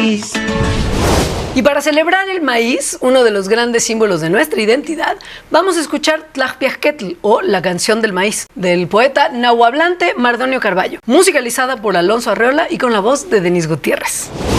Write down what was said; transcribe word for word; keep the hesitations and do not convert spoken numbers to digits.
maíz. Y para celebrar el maíz, uno de los grandes símbolos de nuestra identidad, vamos a escuchar Tlajpiaxquetl, o La canción del maíz, del poeta nahuablante Mardonio Carballo, musicalizada por Alonso Arreola y con la voz de Denise Gutiérrez.